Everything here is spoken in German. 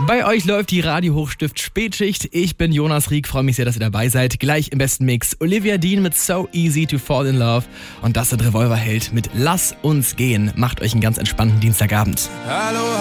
Bei euch läuft die Radio Hochstift Spätschicht. Ich bin Jonas Rieck, freue mich sehr, dass ihr dabei seid. Gleich im besten Mix Olivia Dean mit So Easy to Fall in Love und das sind Revolverheld mit Lass uns gehen. Macht euch einen ganz entspannten Dienstagabend. Hallo.